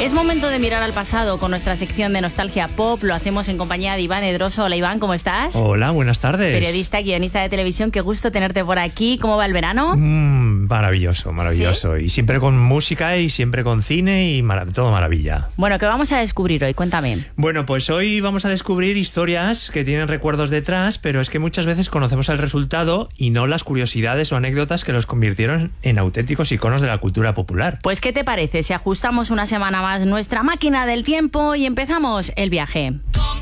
Es momento de mirar al pasado con nuestra sección de Nostalgia Pop. Lo hacemos en compañía de Iván Edroso. Hola Iván, ¿cómo estás? Hola, buenas tardes. Periodista, guionista de televisión, qué gusto tenerte por aquí. ¿Cómo va el verano? Maravilloso, maravilloso. ¿Sí? Y siempre con música y siempre con cine y todo maravilla. Bueno, ¿qué vamos a descubrir hoy? Cuéntame. Bueno, pues hoy vamos a descubrir historias que tienen recuerdos detrás, pero es que muchas veces conocemos el resultado y no las curiosidades o anécdotas que los convirtieron en auténticos iconos de la cultura popular. Pues, ¿qué te parece si ajustamos una semana más nuestra máquina del tiempo y empezamos el viaje?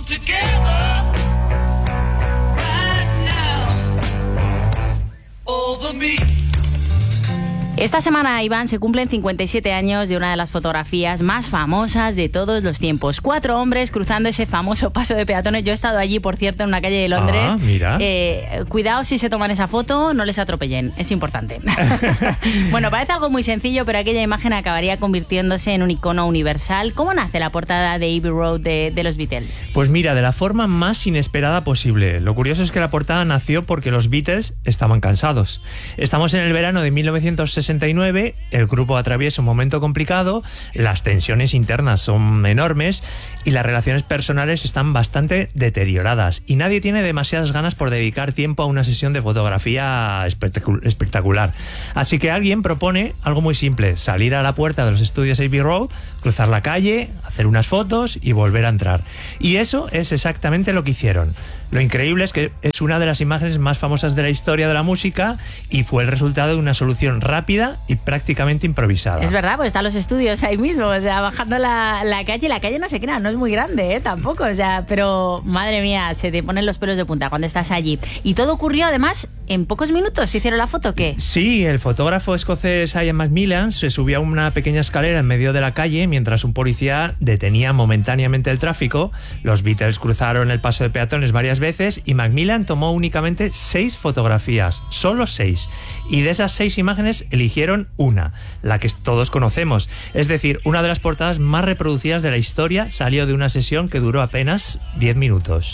Esta semana, Iván, se cumplen 57 años de una de las fotografías más famosas de todos los tiempos. 4 hombres cruzando ese famoso paso de peatones. Yo he estado allí, por cierto, en una calle de Londres. Ah, mira. Cuidado si se toman esa foto, no les atropellen. Es importante. Bueno, parece algo muy sencillo, pero aquella imagen acabaría convirtiéndose en un icono universal. ¿Cómo nace la portada de Abbey Road de los Beatles? Pues mira, de la forma más inesperada posible. Lo curioso es que la portada nació porque los Beatles estaban cansados. Estamos en el verano de 1969. El grupo atraviesa un momento complicado, las tensiones internas son enormes y las relaciones personales están bastante deterioradas y nadie tiene demasiadas ganas por dedicar tiempo a una sesión de fotografía espectacular. Así que alguien propone algo muy simple: salir a la puerta de los estudios Abbey Road, cruzar la calle, hacer unas fotos y volver a entrar. Y eso es exactamente lo que hicieron. Lo increíble es que es una de las imágenes más famosas de la historia de la música y fue el resultado de una solución rápida y prácticamente improvisada. Es verdad, pues están los estudios ahí mismo, o sea, bajando la calle. La calle no se crea, no es muy grande, tampoco, o sea, pero madre mía, se te ponen los pelos de punta cuando estás allí. Y todo ocurrió además en pocos minutos. ¿Se hicieron la foto o qué? Sí, el fotógrafo escocés Ian Macmillan se subió a una pequeña escalera en medio de la calle mientras un policía detenía momentáneamente el tráfico. Los Beatles cruzaron el paso de peatones varias veces y Macmillan tomó únicamente 6 fotografías, solo 6. Y de esas 6 imágenes eligieron una, la que todos conocemos. Es decir, una de las portadas más reproducidas de la historia salió de una sesión que duró apenas 10 minutos.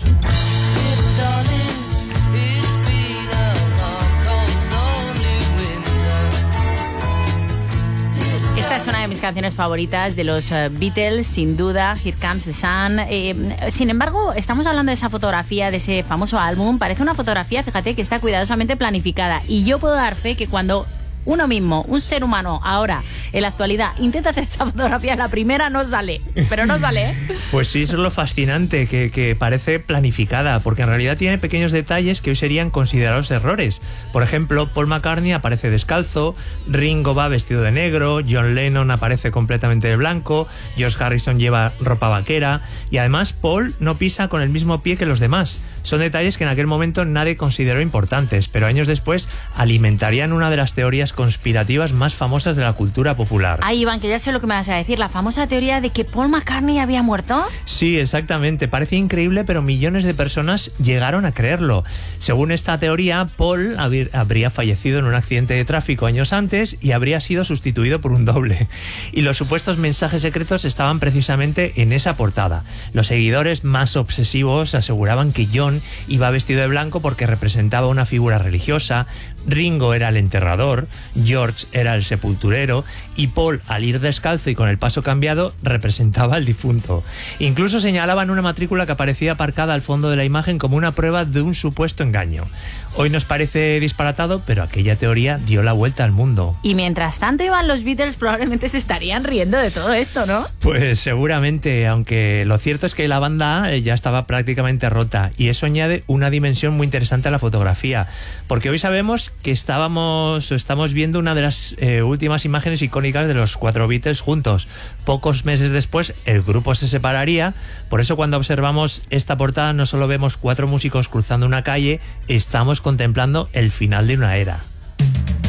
Esta es una de mis canciones favoritas de los Beatles, sin duda, Here Comes the Sun. Sin embargo, estamos hablando de esa fotografía, de ese famoso álbum. Parece una fotografía, fíjate, que está cuidadosamente planificada. Y yo puedo dar fe que cuando uno mismo, un ser humano, ahora, en la actualidad, intenta hacer esa fotografía, la primera no sale, pero no sale, ¿eh? Pues sí, eso es lo fascinante, que parece planificada, porque en realidad tiene pequeños detalles que hoy serían considerados errores. Por ejemplo, Paul McCartney aparece descalzo, Ringo va vestido de negro, John Lennon aparece completamente de blanco, George Harrison lleva ropa vaquera y además Paul no pisa con el mismo pie que los demás. Son detalles que en aquel momento nadie consideró importantes, pero años después alimentarían una de las teorías conspirativas más famosas de la cultura popular. Ay, Iván, que ya sé lo que me vas a decir, la famosa teoría de que Paul McCartney había muerto. Sí, exactamente, parece increíble, pero millones de personas llegaron a creerlo. Según esta teoría, Paul habría fallecido en un accidente de tráfico años antes y habría sido sustituido por un doble. Y los supuestos mensajes secretos estaban precisamente en esa portada. Los seguidores más obsesivos aseguraban que John iba vestido de blanco porque representaba una figura religiosa, Ringo era el enterrador, George era el sepulturero y Paul, al ir descalzo y con el paso cambiado, representaba al difunto. Incluso señalaban una matrícula que aparecía aparcada al fondo de la imagen como una prueba de un supuesto engaño. Hoy nos parece disparatado, pero aquella teoría dio la vuelta al mundo. Y mientras tanto, Iván, los Beatles probablemente se estarían riendo de todo esto, ¿no? Pues seguramente, aunque lo cierto es que la banda ya estaba prácticamente rota y eso añade una dimensión muy interesante a la fotografía, porque hoy sabemos que estamos viendo una de las últimas imágenes icónicas de los 4 Beatles juntos. Pocos meses después el grupo se separaría, por eso cuando observamos esta portada no solo vemos 4 músicos cruzando una calle, estamos contemplando el final de una era.